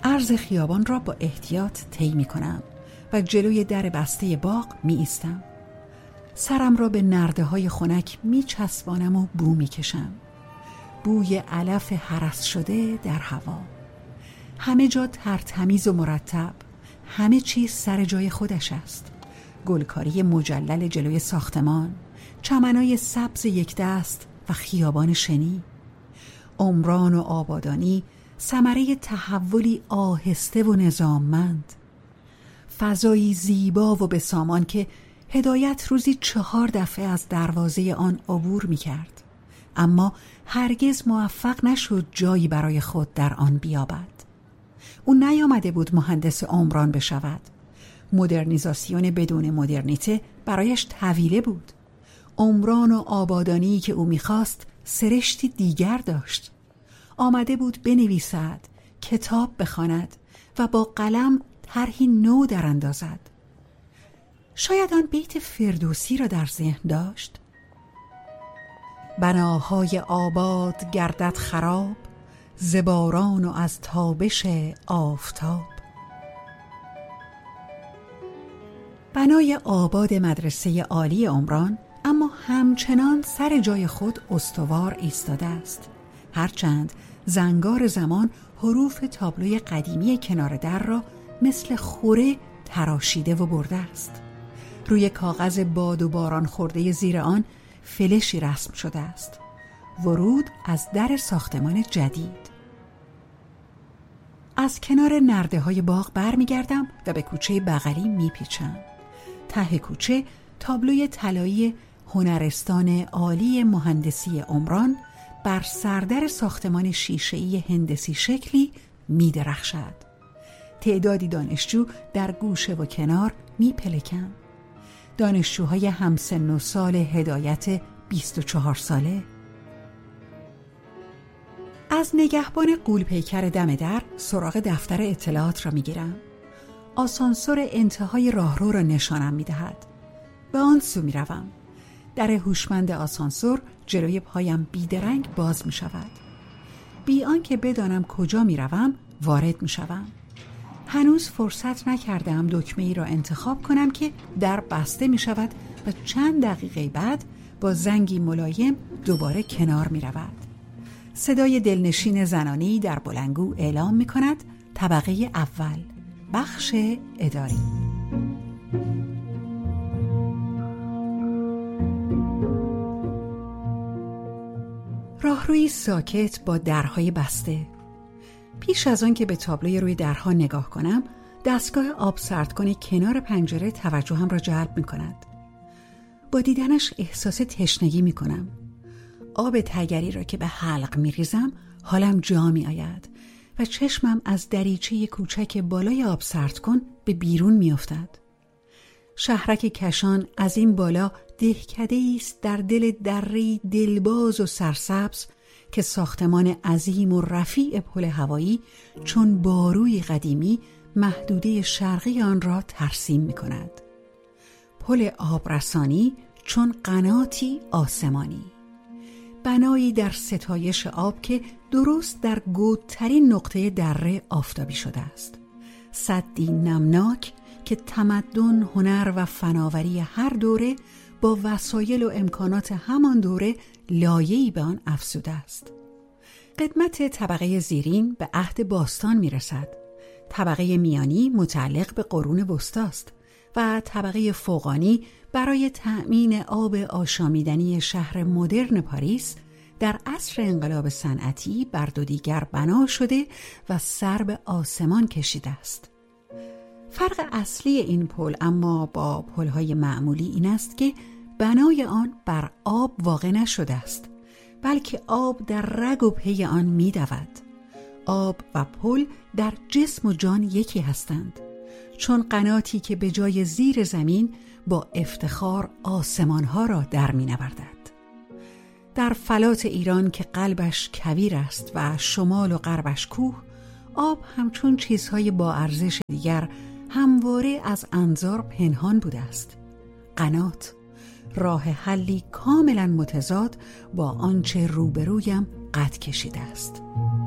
عرض خیابان را با احتیاط طی می‌کنم و جلوی در بسته باغ می‌ایستم. سرم را به نرده‌های خنک می‌چسبانم و بو می‌کشم. بوی علف هرس شده در هوا. همه جا ترتمیز و مرتب، همه چیز سر جای خودش است. گلکاری مجلل جلوی ساختمان، چمنای سبز یک دست و خیابان شنی. عمران و آبادانی ثمره تحولی آهسته و نظاممند. فضایی زیبا و بسامان که هدایت روزی 4 دفعه از دروازه آن عبور می کرد، اما هرگز موفق نشد جایی برای خود در آن بیابد. او نیامده بود مهندس عمران بشود. مدرنیزاسیون بدون مدرنیته برایش طویله بود. عمران و آبادانی که او می‌خواست سرشتی دیگر داشت. آمده بود بنویسد، کتاب بخواند و با قلم طرحی نو در اندازد. شاید آن بیت فردوسی را در ذهن داشت: بناهای آباد گردد خراب، ز باران و از تابش آفتاب. بنای آباد مدرسه عالی عمران اما همچنان سر جای خود استوار ایستاده است، هرچند زنگار زمان حروف تابلوی قدیمی کنار در را مثل خوره تراشیده و برده است. روی کاغذ باد و باران خورده زیر آن فلشی رسم شده است: ورود از در ساختمان جدید. از کنار نرده‌های باغ برمیگردم و به کوچه بغلی میپیچم. ته کوچه تابلوی طلایی هنرستان عالی مهندسی عمران بر سردر ساختمان شیشه‌ای هندسی شکلی می‌درخشد. تعدادی دانشجو در گوشه و کنار می‌پلکند. دانشجوهای همسن و سال هدایت 24 ساله. از نگهبان غول‌پیکر دم در سراغ دفتر اطلاعات را می‌گیرم. آسانسور انتهای راهرو را نشانم می‌دهد. به آن سو می‌روم. در هوشمند آسانسور جلوی پایم بیدرنگ باز می‌شود. بی آنکه بدانم کجا می‌روم وارد می‌شوم. هنوز فرصت نکردم دکمه‌ای را انتخاب کنم که در بسته می‌شود و چند دقیقه بعد با زنگی ملایم دوباره کنار می‌رود. صدای دلنشین زنانی در بلندگو اعلام می‌کند طبقه اول، بخش اداری. راهروی ساکت با درهای بسته. پیش از آن که به تابلوی روی درها نگاه کنم، دستگاه آب سردکن کنار پنجره توجهم را جلب می‌کند. با دیدنش احساس تشنگی می‌کنم. آب تگری را که به حلق می‌ریزم حالم جا می‌آید و چشمم از دریچه کوچک بالای آب سردکن به بیرون می‌افتد. شهرک کشان از این بالا دهکده‌ای است در دل دره‌ای دلباز و سرسبز که ساختمان عظیم و رفیع پل هوایی چون باروی قدیمی محدوده شرقی آن را ترسیم می‌کند. پل آبرسانی چون قناتی آسمانی. بنایی در ستایش آب که درست در گودترین نقطه دره آفتابی شده است. سدی نمناک که تمدن، هنر و فناوری هر دوره با وسایل و امکانات همان دوره لایه‌ای به آن افزوده است. قدمت طبقه زیرین به عهد باستان میرسد. طبقه میانی متعلق به قرون وسطی است و طبقه فوقانی برای تأمین آب آشامیدنی شهر مدرن پاریس در عصر انقلاب صنعتی بر دو دیگر بنا شده و سر به آسمان کشیده است. فرق اصلی این پل اما با پل‌های معمولی این است که بنای آن بر آب واقع نشده است، بلکه آب در رگ و پی آن می‌دود. آب و پل در جسم و جان یکی هستند، چون قناتی که به جای زیر زمین با افتخار آسمانها را در می‌نوردد. در فلات ایران که قلبش کویر است و شمال و غربش کوه، آب همچون چیزهای با ارزش دیگر همواره از انظار پنهان بوده است. قنات، راه حلی کاملا متضاد با آنچه روبرویم قد کشیده است.